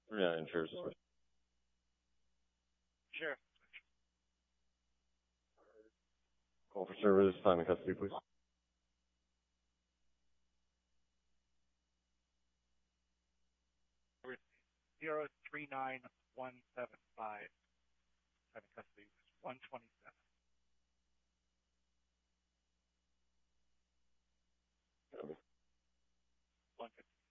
Yeah, insurers. Sure. Call for service, time and custody, please. 039175. Having custody was 127. Copy. 150.